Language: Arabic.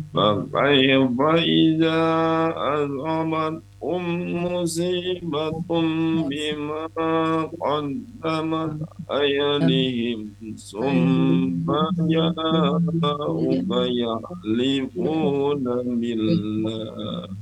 فكيف إذا أصابتهم مصيبة بما قدمت أيديهم ثم جاءوك يحلفون بالله